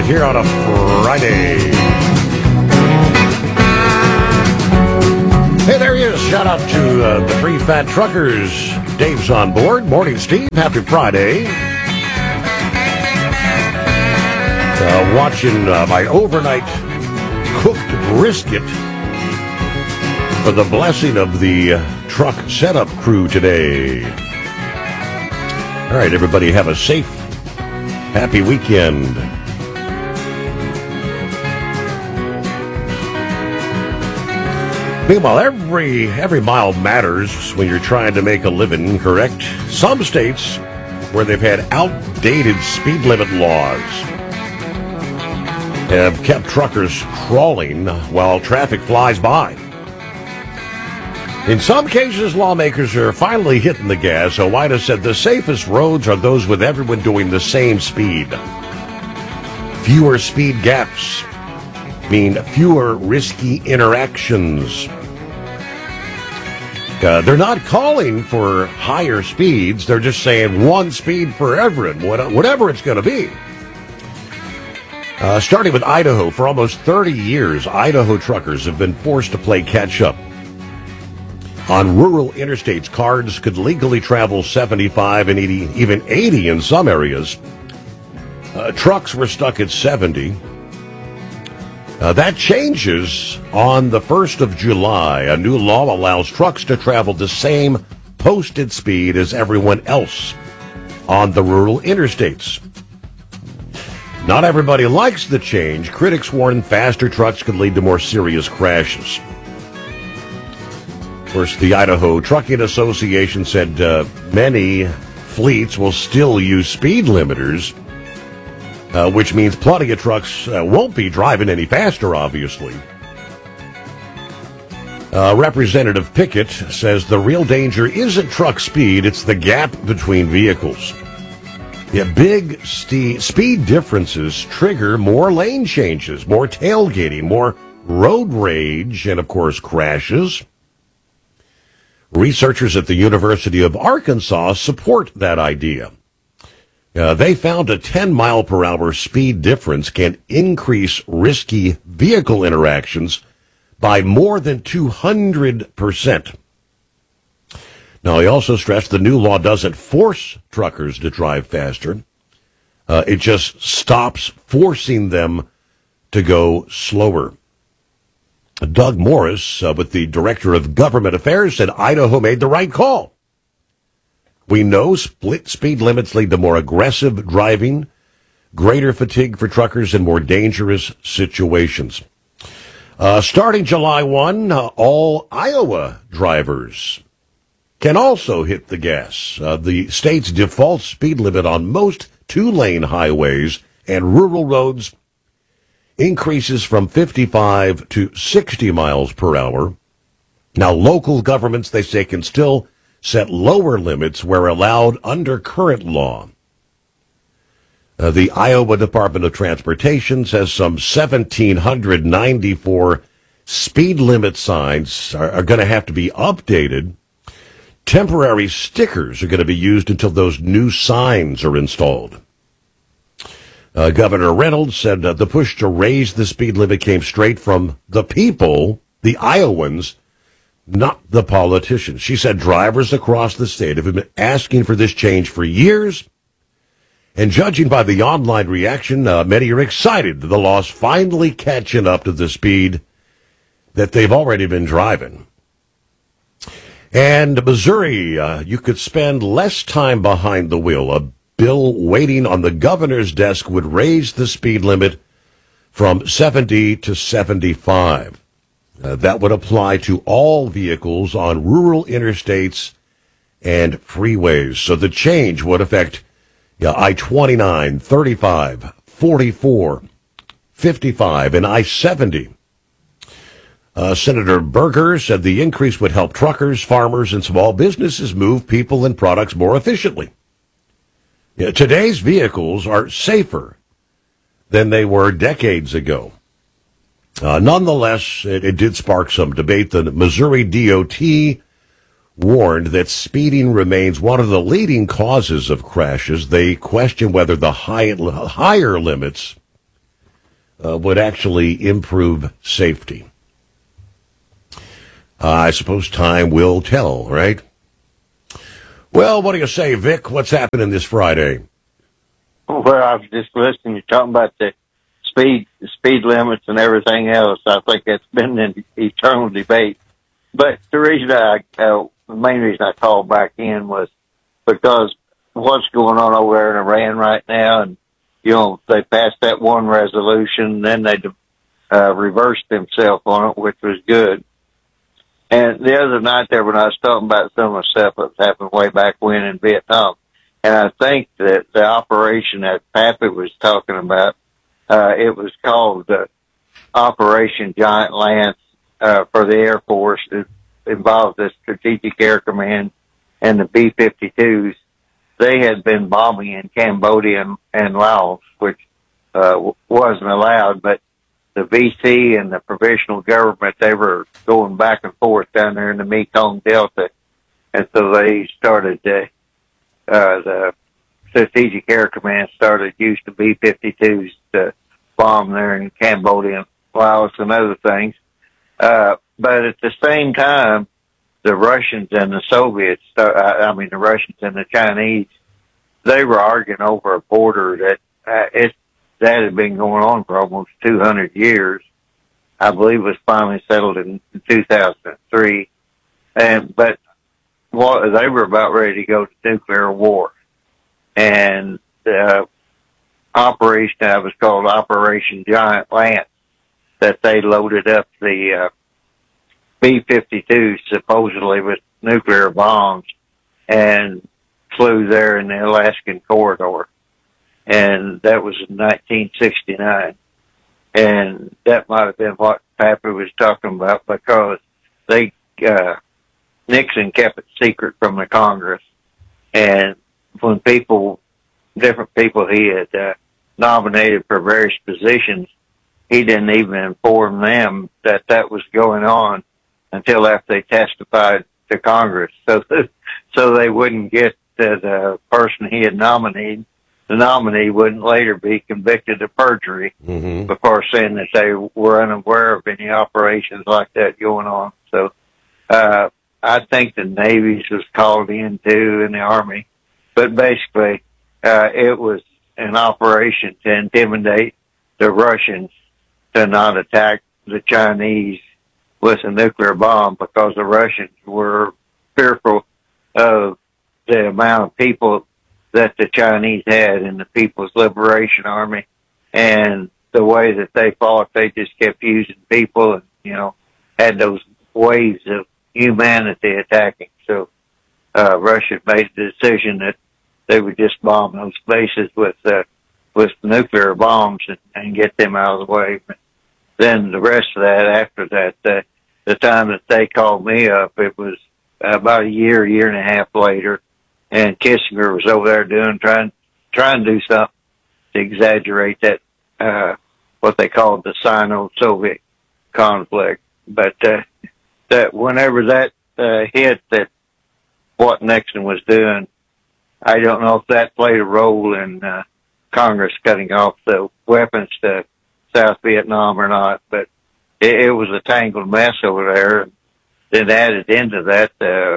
Live here on a Friday. Hey, there he is. Shout out to the three fat truckers. Dave's on board. Morning, Steve. Happy Friday. Watching my overnight cooked brisket for the blessing of the truck setup crew today. All right, everybody, have a safe, happy weekend. Meanwhile, every mile matters when you're trying to make a living, correct? Some states where they've had outdated speed limit laws have kept truckers crawling while traffic flies by. In some cases, lawmakers are finally hitting the gas. OOIDA said the safest roads are those with everyone doing the same speed. Fewer speed gaps mean fewer risky interactions. They're not calling for higher speeds. They're just saying one speed for everyone, whatever it's going to be. Starting with Idaho, for almost 30 years, Idaho truckers have been forced to play catch-up. On rural interstates, cars could legally travel 75 and 80, even 80 in some areas. Trucks were stuck at 70. That changes on the 1st of July. A new law allows trucks to travel the same posted speed as everyone else on the rural interstates. Not everybody likes the change. Critics warn faster trucks could lead to more serious crashes. Of course, the Idaho Trucking Association said many fleets will still use speed limiters, which means plenty of trucks won't be driving any faster, obviously. Representative Pickett says the real danger isn't truck speed, it's the gap between vehicles. Yeah, big speed differences trigger more lane changes, more tailgating, more road rage, and, of course, crashes. Researchers at the University of Arkansas support that idea. They found a 10-mile-per-hour speed difference can increase risky vehicle interactions by more than 200%. Now, he also stressed the new law doesn't force truckers to drive faster. It just stops forcing them to go slower. Doug Morris, with the Director of Government Affairs, said Idaho made the right call. We know split speed limits lead to more aggressive driving, greater fatigue for truckers, and more dangerous situations. Starting July 1, all Iowa drivers can also hit the gas. The state's default speed limit on most two-lane highways and rural roads increases from 55 to 60 miles per hour. Now, local governments, they say, can still set lower limits where allowed under current law. The Iowa Department of Transportation says some 1,794 speed limit signs are going to have to be updated. Temporary stickers are going to be used until those new signs are installed. Governor Reynolds said the push to raise the speed limit came straight from the people, the Iowans, not the politicians. She said drivers across the state have been asking for this change for years, and judging by the online reaction, many are excited the law's finally catching up to the speed that they've already been driving. And Missouri, you could spend less time behind the wheel. A bill waiting on the governor's desk would raise the speed limit from 70 to 75. That would apply to all vehicles on rural interstates and freeways. So the change would affect I-29, 35, 44, 55, and I-70. Senator Berger said the increase would help truckers, farmers, and small businesses move people and products more efficiently. Today's vehicles are safer than they were decades ago. Nonetheless, it did spark some debate. The Missouri DOT warned that speeding remains one of the leading causes of crashes. They question whether the higher limits would actually improve safety. I suppose time will tell, right? Well, what do you say, Vic? What's happening this Friday? Well, I was just listening. You're talking about the speed limits and everything else. I think that's been an eternal debate. But the reason the main reason I called back in was because what's going on over there in Iran right now, and they passed that one resolution, and then they reversed themselves on it, which was good. And the other night there, when I was talking about some of the stuff that happened way back when in Vietnam, and I think that the operation that Pappy was talking about, it was called Operation Giant Lance for the Air Force. It involved the Strategic Air Command and the B-52s. They had been bombing in Cambodia and Laos, which wasn't allowed, but the VC and the provisional government, they were going back and forth down there in the Mekong Delta. And so they started, the Strategic Air Command started using the B-52s to bomb there in Cambodia, Laos, and other things. But at the same time, the Russians and the Soviets, the Russians and the Chinese, they were arguing over a border that that had been going on for almost 200 years. I believe it was finally settled in 2003. But they were about ready to go to nuclear war. And the operation that was called Operation Giant Lance, that they loaded up the B-52s supposedly with nuclear bombs and flew there in the Alaskan corridor. And that was in 1969. And that might have been what Pappy was talking about, because Nixon kept it secret from the Congress. And when different people he had nominated for various positions, he didn't even inform them that was going on until after they testified to Congress. So they wouldn't get the person he had nominated. The nominee wouldn't later be convicted of perjury before saying that they were unaware of any operations like that going on. So I think the Navy was called in too, and the Army. But basically, it was an operation to intimidate the Russians to not attack the Chinese with a nuclear bomb, because the Russians were fearful of the amount of people that the Chinese had in the People's Liberation Army, and the way that they fought, they just kept using people and, had those waves of humanity attacking. So, Russia made the decision that they would just bomb those bases with nuclear bombs and get them out of the way. But then the rest of that, after that, the time that they called me up, it was about a year and a half later, and Kissinger was over there trying to do something to exaggerate that, what they called the Sino-Soviet conflict. But, that whenever that, hit, that what Nixon was doing, I don't know if that played a role in, Congress cutting off the weapons to South Vietnam or not, but it was a tangled mess over there. Then added into that,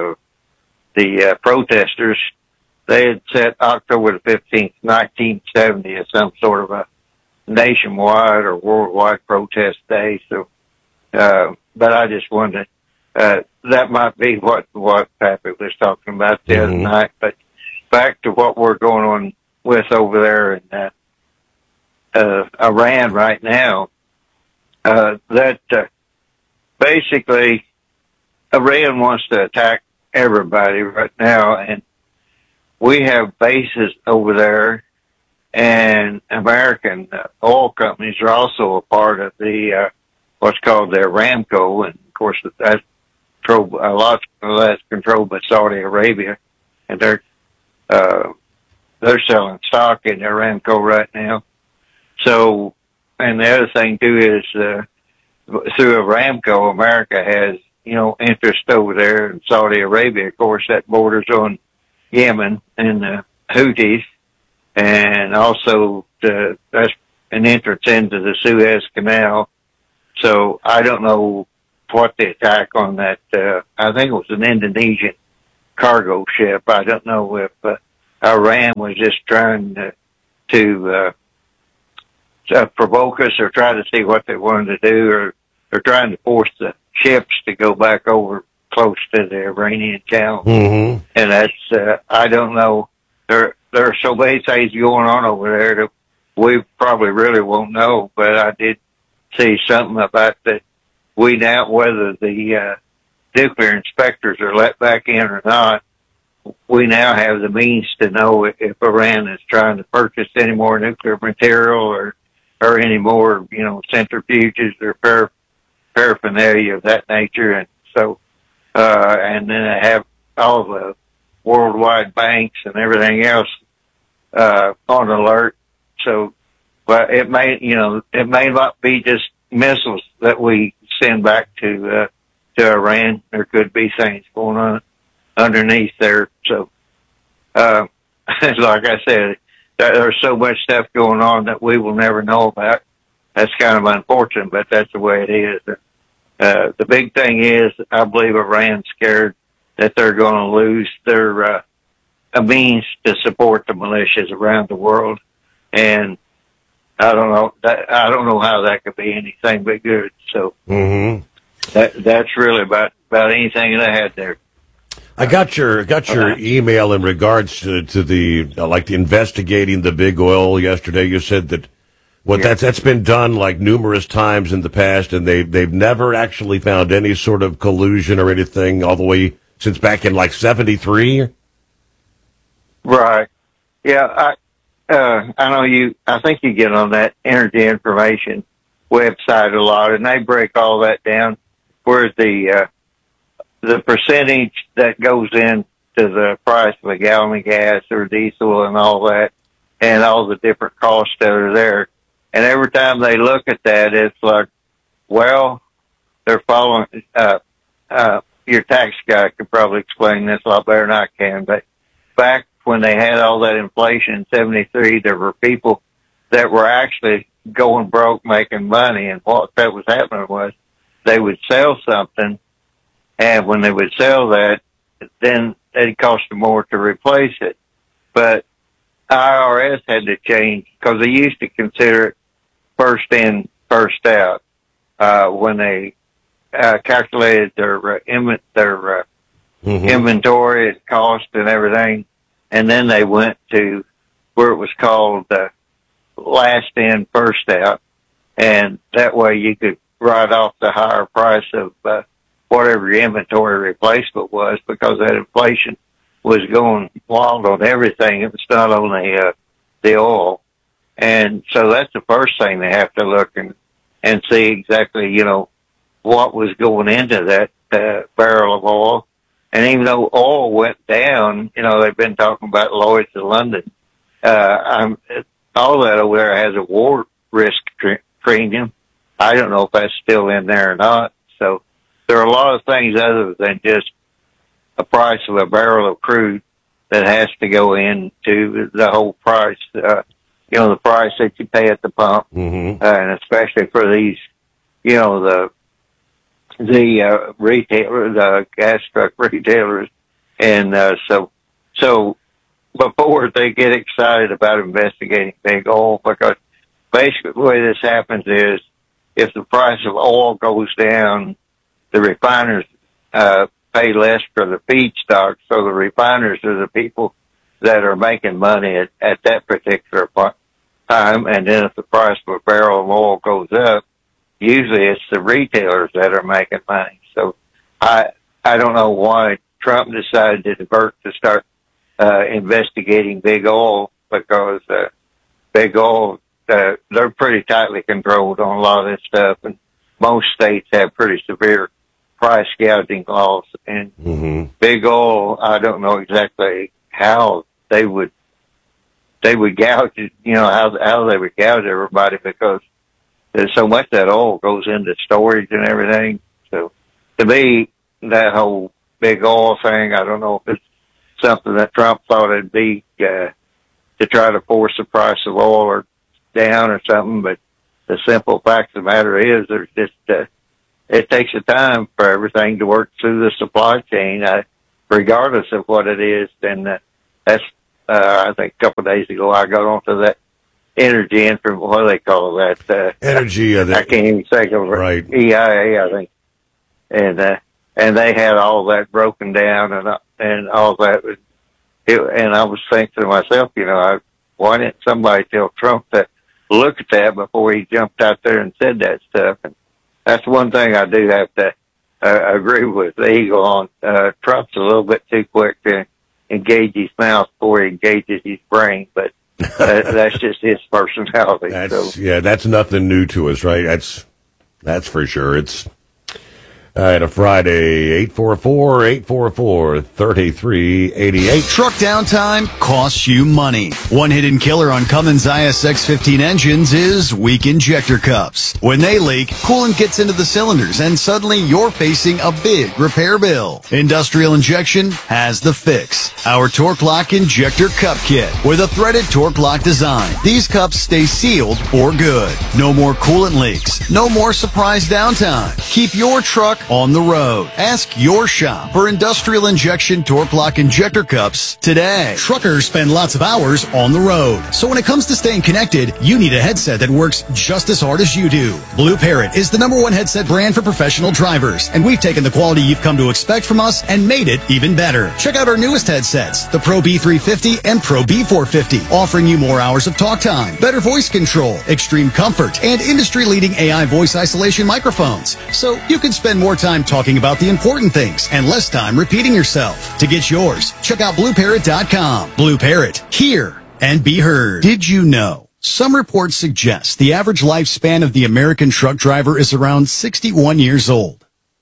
the protesters, they had set October the 15th, 1970 as some sort of a nationwide or worldwide protest day. So, but I just wondered, that might be what Pappy was talking about the other night. But back to what we're going on with over there in, Iran right now, basically Iran wants to attack everybody right now, and we have bases over there, and American oil companies are also a part of the what's called the Aramco, and of course that's a lot of that's controlled by Saudi Arabia, and they're selling stock in Aramco right now. So, and the other thing too is through Aramco, America has interest over there in Saudi Arabia. Of course, that borders on Yemen and the Houthis, and also that's an entrance into the Suez Canal. So I don't know what the attack on that, I think it was an Indonesian cargo ship. I don't know if Iran was just trying to provoke us or try to see what they wanted to do, or they're trying to force the ships to go back over close to the Iranian channel. Mm-hmm. And that's, I don't know. There are so many things going on over there that we probably really won't know, but I did see something about that we now, whether the nuclear inspectors are let back in or not, we now have the means to know if Iran is trying to purchase any more nuclear material or any more, centrifuges or paraphernalia of that nature. And so, and then they have all the worldwide banks and everything else, on alert. So, but it may not be just missiles that we send back to Iran. There could be things going on underneath there. So, like I said, there's so much stuff going on that we will never know about. That's kind of unfortunate, but that's the way it is. The big thing is, I believe Iran's scared that they're going to lose their a means to support the militias around the world, and I don't know how that could be anything but good. So that's really about anything that I had there. I got your email in regards to the the investigating the big oil yesterday. You said that that's been done like numerous times in the past, and they've never actually found any sort of collusion or anything all the way since back in like 73. Right. Yeah. I know I think you get on that Energy Information website a lot, and they break all that down where the percentage that goes into the price of a gallon of gas or diesel and all that, and all the different costs that are there. And every time they look at that, it's like, well, they're following, your tax guy could probably explain this a lot better than I can, but back when they had all that inflation in 73, there were people that were actually going broke making money, and what that was happening was they would sell something, and when they would sell that, then it cost them more to replace it. But IRS had to change because they used to consider it first in, first out, when they calculated their inventory and cost and everything. And then they went to where it was called last in, first out. And that way you could write off the higher price of whatever your inventory replacement was, because that inflation was going wild on everything. It was not only the oil. And so that's the first thing they have to look and see exactly, what was going into that barrel of oil. And even though oil went down, they've been talking about Lloyd's of London. All that over there has a war risk premium. I don't know if that's still in there or not. So there are a lot of things other than just a price of a barrel of crude that has to go into the whole price. The price that you pay at the pump, and especially for these, the retailer, the gas truck retailers, and so before they get excited about investigating big oil, because basically the way this happens is if the price of oil goes down, the refiners pay less for the feedstock, so the refiners are the people that are making money at that particular time. And then if the price of a barrel of oil goes up, usually it's the retailers that are making money. So I don't know why Trump decided to start investigating big oil, because big oil, they're pretty tightly controlled on a lot of this stuff, and most states have pretty severe price gouging laws. And big oil, I don't know exactly how they would gouge it, how they would gouge everybody, because there's so much that oil goes into storage and everything. So to me, that whole big oil thing, I don't know if it's something that Trump thought it'd be to try to force the price of oil, down or something, but the simple fact of the matter is there's just, it takes a time for everything to work through the supply chain, regardless of what it is. And that's, I think a couple of days ago I got onto that energy from what do they call that? Energy. I can't even think of it. Right. EIA, I think. And they had all that broken down and all that. And I was thinking to myself, why didn't somebody tell Trump to look at that before he jumped out there and said that stuff? And that's one thing I do have to agree with the Eagle on. Trump's a little bit too quick to engage his mouth before he engages his brain, but that's just his personality. That's nothing new to us, right? That's for sure. It's at a Friday, 844-3388. Truck downtime costs you money. One hidden killer on Cummins ISX-15 engines is weak injector cups. When they leak, coolant gets into the cylinders and suddenly you're facing a big repair bill. Industrial Injection has the fix. Our Torque Lock Injector Cup Kit with a threaded Torque Lock design. These cups stay sealed for good. No more coolant leaks. No more surprise downtime. Keep your truck on the road. Ask your shop for Industrial Injection Torque Lock Injector Cups today. Truckers spend lots of hours on the road. So when it comes to staying connected, you need a headset that works just as hard as you do. Blue Parrot is the #1 headset brand for professional drivers, and we've taken the quality you've come to expect from us and made it even better. Check out our newest headsets, the Pro B350 and Pro B450, offering you more hours of talk time, better voice control, extreme comfort, and industry-leading AI voice isolation microphones. So you can spend more time talking about the important things and less time repeating yourself. To get yours, check out BlueParrot.com. Blue Parrot, hear and be heard. Did you know? Some reports suggest the average lifespan of the American truck driver is around 61 years old.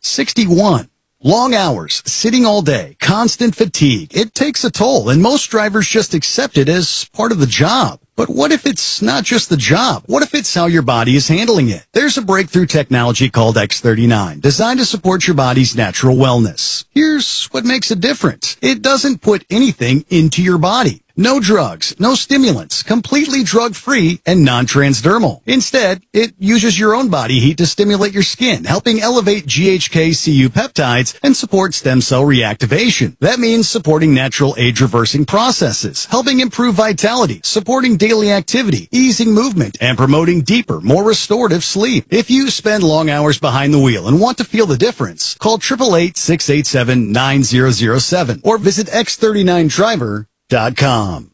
61. Long hours, sitting all day, constant fatigue. It takes a toll, and most drivers just accept it as part of the job. But what if it's not just the job? What if it's how your body is handling it? There's a breakthrough technology called X39, designed to support your body's natural wellness. Here's what makes it different. It doesn't put anything into your body. No drugs, no stimulants, completely drug-free and non-transdermal. Instead, it uses your own body heat to stimulate your skin, helping elevate GHK-Cu peptides and support stem cell reactivation. That means supporting natural age-reversing processes, helping improve vitality, supporting daily activity, easing movement, and promoting deeper, more restorative sleep. If you spend long hours behind the wheel and want to feel the difference, call 888-687-9007 or visit X39Driver.com.